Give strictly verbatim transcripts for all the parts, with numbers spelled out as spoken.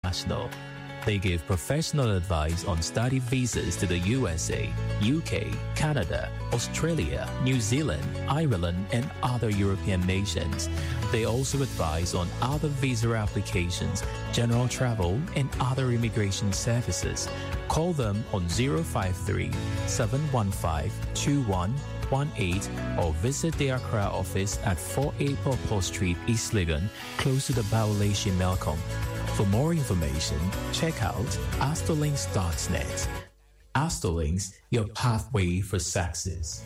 International. They give professional advice on study visas to the U S A, U K, Canada, Australia, New Zealand, Ireland, and other European nations. They also advise on other visa applications, general travel, and other immigration services. Call them on zero five three, seven one five, two one one eight or visit the Accra office at four A Popo Street, East Legon, close to the Bauleshi Melcom. For more information, check out astrolinks dot net. Astrolinks, your pathway for success.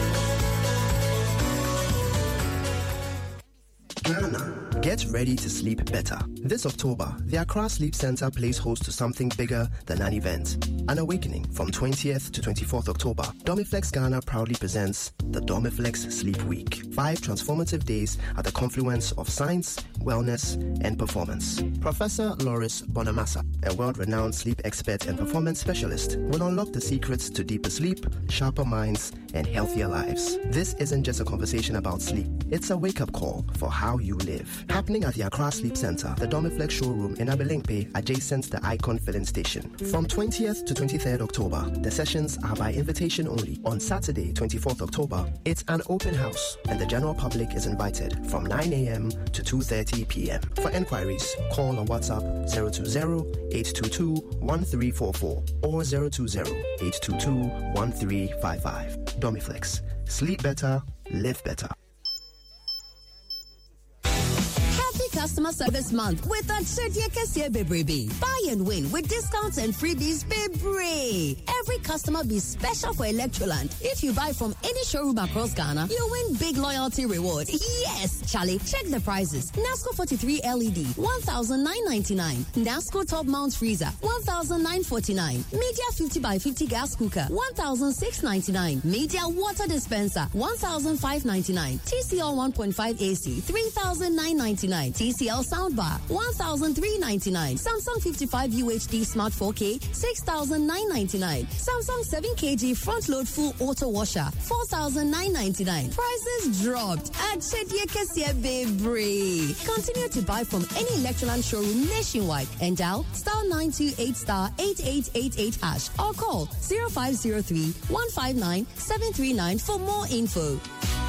Ghana, get ready to sleep better. This October, the Accra Sleep Center plays host to something bigger than an event. An awakening from twentieth to twenty-fourth October. Dormiflex Ghana proudly presents the Dormiflex Sleep Week. Five transformative days at the confluence of science, wellness, and performance. Professor Loris Bonamassa, a world-renowned sleep expert and performance specialist, will unlock the secrets to deeper sleep, sharper minds, and healthier lives. This isn't just a conversation about sleep. It's a wake-up call for how you live. Happening at the Accra Sleep Center, the Dormiflex showroom in Abelinkpe, adjacent to the Icon Filling Station. From twentieth to twenty-third October, the sessions are by invitation only. On Saturday, twenty-fourth October, it's an open house, and the general public is invited from nine a.m. to two thirty p.m. For enquiries, call or WhatsApp zero two zero, eight two two, one three four four or zero two zero, eight two two, one three five five. Dormiflex. Sleep better, live better. Customer Service Month with a Chedia Kesia Bebrebe. Buy and win with discounts and freebies Bebre. Every customer be special for Electroland. If you buy from any showroom across Ghana, you win big loyalty reward. Yes, Charlie, check the prices. Nasco forty-three L E D, one thousand nine hundred ninety-nine. Nasco Top Mount Freezer, one thousand nine hundred forty-nine. Media fifty by fifty gas cooker, one thousand six hundred ninety-nine. Media water dispenser, one thousand five hundred ninety-nine. T C L one point five A C, three thousand nine hundred ninety-nine. T C L soundbar, one thousand three hundred ninety-nine. Samsung fifty-five U H D Smart four K, six thousand nine hundred ninety-nine. Samsung seven kilogram front load full auto washer, four thousand nine hundred ninety-nine. Prices dropped at Chedia Kesia Bebre. Continue to buy from any Electroland showroom nationwide and dial star nine two eight star eight eight eight eight hash or call zero five zero three, one five nine, seven three nine for more info.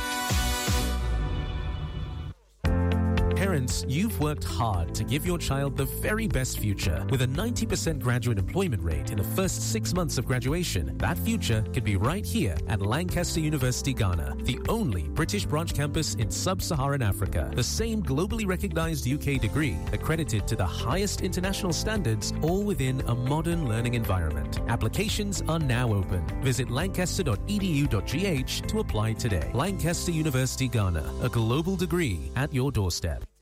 Parents, you've worked hard to give your child the very best future. With a ninety percent graduate employment rate in the first six months of graduation, that future could be right here at Lancaster University, Ghana, the only British branch campus in sub-Saharan Africa. The same globally recognized U K degree, accredited to the highest international standards, all within a modern learning environment. Applications are now open. Visit lancaster dot e d u dot g h to apply today. Lancaster University, Ghana, a global degree at your doorstep.